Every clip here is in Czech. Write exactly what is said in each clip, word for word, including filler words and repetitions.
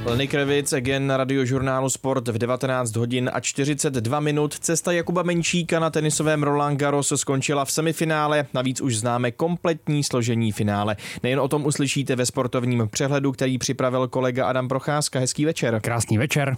Lenny Kravitz again na Radiožurnálu Sport v devatenáct hodin a čtyřicet dva minut. Cesta Jakuba Menčíka na tenisovém Roland Garros skončila v semifinále, navíc už známe kompletní složení finále. Nejen o tom uslyšíte ve sportovním přehledu, který připravil kolega Adam Procházka. Hezký večer. Krásný večer.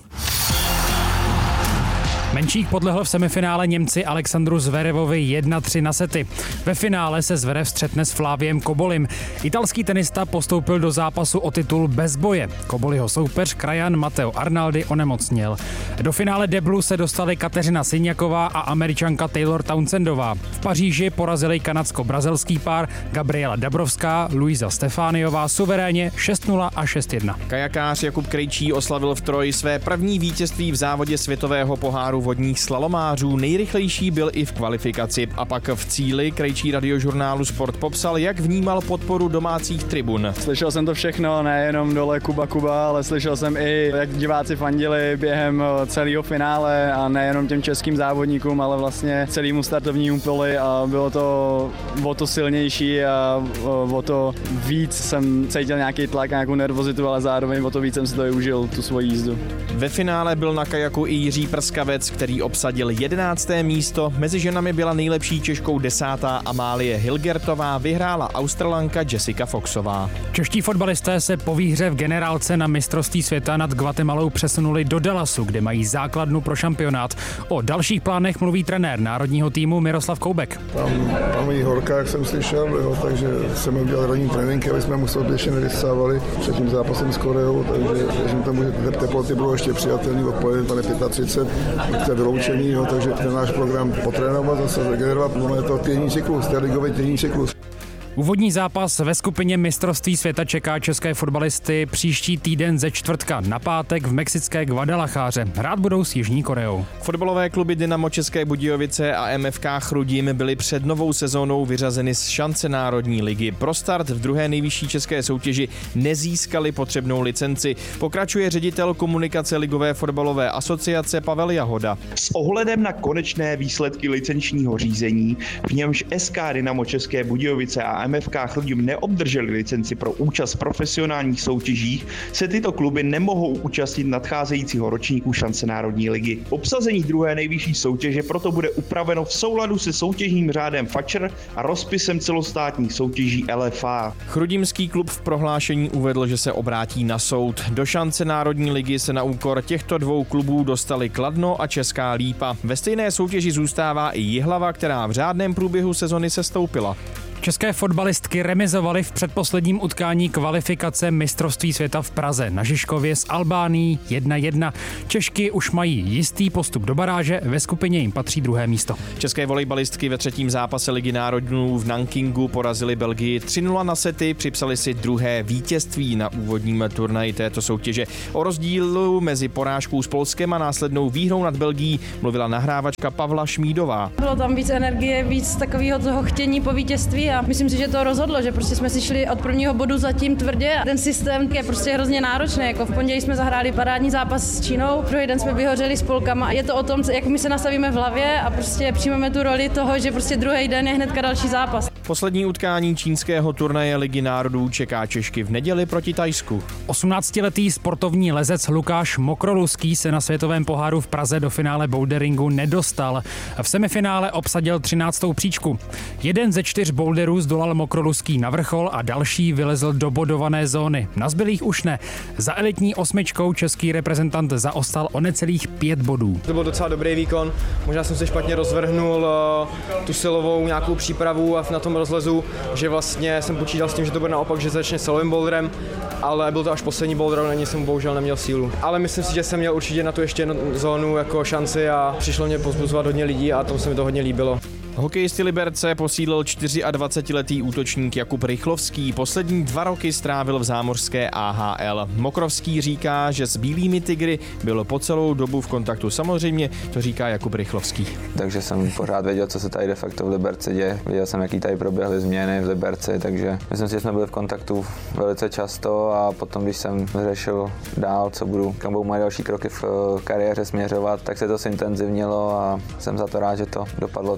Menčík podlehl v semifinále Němci Alexandru Zverevovi jedna tři na sety. Ve finále se Zverev střetne s Fláviem Kobolim. Italský tenista postoupil do zápasu o titul bez boje. Koboliho soupeř krajan Matteo Arnaldi onemocněl. Do finále deblu se dostali Kateřina Siniaková a Američanka Taylor Townsendová. V Paříži porazili kanadsko-brazilský pár Gabriela Dabrovská, Luisa Stefániová suverénně šest nula a šest jedna. Kajakář Jakub Krejčí oslavil v Troji své první vítězství v závodě světového poháru vodních slalomářů. Nejrychlejší byl i v kvalifikaci. A pak v cíli Krejčí Radiožurnálu Sport popsal, jak vnímal podporu domácích tribun. Slyšel jsem to všechno, nejenom dole Kuba Kuba, ale slyšel jsem i, jak diváci fandili během celého finále a nejenom těm českým závodníkům, ale vlastně celému startovnímu poli a bylo to o to silnější a o to víc jsem cítil nějaký tlak, nějakou nervozitu, ale zároveň o to víc jsem si to i užil, tu svoji jízdu. Ve finále byl na kajaku i Jiří Prskavec, který obsadil jedenácté místo. Mezi ženami byla nejlepší Češkou desátá Amálie Hilgertová, vyhrála Australanka Jessica Foxová. Čeští fotbalisté se po výhře v generálce na mistrovství světa nad Guatemalou přesunuli do Dallasu, kde mají základnu pro šampionát. O dalších plánech mluví trenér národního týmu Miroslav Koubek. Tam, tam je horka, jak jsem slyšel, jo, takže jsem udělal ranní tréninky, aby jsme mu souběžně nevystávali před tím zápasem s Koreou, takže věřím tomu, že teploty budou ještě přijatelný, odpoledne třicet pět, to je vyloučení, jo, takže ten náš program potrénovat, zase regenerovat, máme to týdenní cyklus, to je ligový týdenní cyklus. Úvodní zápas ve skupině mistrovství světa čeká české fotbalisty příští týden ze čtvrtka na pátek v mexické Guadalajáře. Hrát budou s Jižní Koreou. Fotbalové kluby Dynamo České Budějovice a M F K Chrudim byly před novou sezónou vyřazeny z šance národní ligy. Pro start v druhé nejvyšší české soutěži nezískali potřebnou licenci. Pokračuje ředitel komunikace Ligové fotbalové asociace Pavel Jahoda. S ohledem na konečné výsledky licenčního řízení, v němž S K Dynamo České Budějovice a M F K Chrudim neobdrželi licenci pro účast v profesionálních soutěžích, se tyto kluby nemohou účastnit nadcházejícího ročníku šance národní ligy. Obsazení druhé nejvyšší soutěže proto bude upraveno v souladu se soutěžním řádem F A Č R a rozpisem celostátních soutěží L F A. Chrudimský klub v prohlášení uvedl, že se obrátí na soud. Do šance národní ligy se na úkor těchto dvou klubů dostali Kladno a Česká Lípa. Ve stejné soutěži zůstává i Jihlava, která v řádném průběhu sezony sestoupila. České fotbalistky remizovaly v předposledním utkání kvalifikace mistrovství světa v Praze na Žižkově s Albánií jedna jedna. Češky už mají jistý postup do baráže, ve skupině jim patří druhé místo. České volejbalistky ve třetím zápase Ligy národů v Nankingu porazili Belgii tři nula na sety, připsali si druhé vítězství na úvodním turnaji této soutěže. O rozdílu mezi porážkou s Polskem a následnou výhrou nad Belgií mluvila nahrávačka Pavla Šmídová. Bylo tam víc energie, víc takového toho chtění po vítězství a myslím si, že to rozhodlo, že prostě jsme si šli od prvního bodu zatím tvrdě a ten systém je prostě hrozně náročný. Jako v pondělí jsme zahráli parádní zápas s Čínou, druhý den jsme vyhořeli s Polkama. Je to o tom, jak my se nastavíme v hlavě a prostě přijmeme tu roli toho, že prostě druhý den je hnedka další zápas. Poslední utkání čínského turnaje Ligy národů čeká Češky v neděli proti Thajsku. osmnáctiletý sportovní lezec Lukáš Mokroluský se na světovém poháru v Praze do finále boulderingu nedostal. V semifinále obsadil třináctou příčku. Jeden ze čtyř boulderů zdolal Mokroluský na vrchol a další vylezl do bodované zóny. Na zbylých už ne. Za elitní osmičkou český reprezentant zaostal o necelých pět bodů. To byl docela dobrý výkon. Možná jsem se špatně rozvrhnul uh, tu silovou nějakou přípravu a na tom rozlezu, že vlastně jsem počítal s tím, že to bude naopak, že začne silovým boulderem, ale byl to až poslední boulder, na něj jsem bohužel neměl sílu. Ale myslím si, že jsem měl určitě na tu ještě jednu zónu jako šanci a přišlo mě pozbuzovat hodně lidí a tomu se mi to hodně líbilo. Hokejisty Liberce posílil dvacetčtyřletý útočník Jakub Rychlovský. Poslední dva roky strávil v zámořské A H L. Mokrovský říká, že s bílými tygry bylo po celou dobu v kontaktu. Samozřejmě to říká Jakub Rychlovský. Takže jsem pořád věděl, co se tady de facto v Liberci děje. Věděl jsem, jaký tady proběhly změny v Liberci, takže myslím si, že jsme byli v kontaktu velice často a potom, když jsem řešil dál, co budu, kam budou moje další kroky v kariéře směřovat, tak se to zintenzivnilo a jsem za to rád, že to dopadlo tak a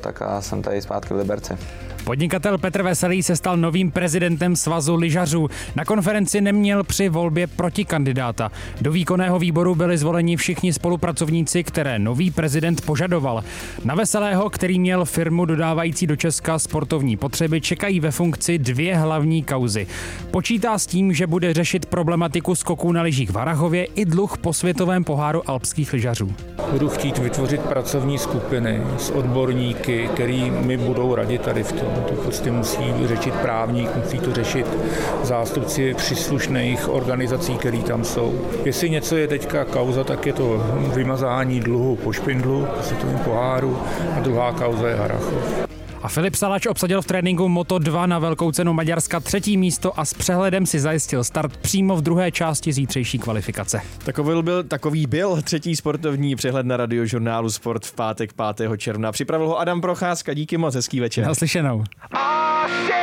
jsem tady zpátky v Liberci. Podnikatel Petr Veselý se stal novým prezidentem Svazu lyžařů. Na konferenci neměl při volbě protikandidáta. Do výkonného výboru byli zvoleni všichni spolupracovníci, které nový prezident požadoval. Na Veselého, který měl firmu dodávající do Česka sportovní potřeby, čekají ve funkci dvě hlavní kauzy. Počítá s tím, že bude řešit problematiku skoků na lyžích v Harrachově i dluh po světovém poháru alpských lyžařů. Budu chtít vytvořit pracovní skupiny s odborníky, který mi budou radit tady v tom. To prostě musí řešit právník, musí to řešit zástupci příslušných organizací, které tam jsou. Jestli něco je teďka kauza, tak je to vymazání dluhu po špindlu, po světovém poháru, a druhá kauza je Harrachov. A Filip Salač obsadil v tréninku Moto dva na velkou cenu Maďarska třetí místo a s přehledem si zajistil start přímo v druhé části zítřejší kvalifikace. Takový byl, takový byl třetí sportovní přehled na Radiožurnálu Sport v pátek pátého června. Připravil ho Adam Procházka, díky moc, hezký večer. Naslyšenou.